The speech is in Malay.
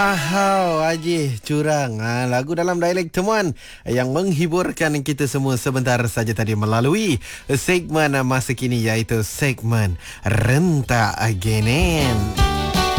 Ahau, Haji Curang. Lagu dalam dialek temuan yang menghiburkan kita semua sebentar saja tadi melalui segmen masa kini, iaitu segmen Rentak Genen.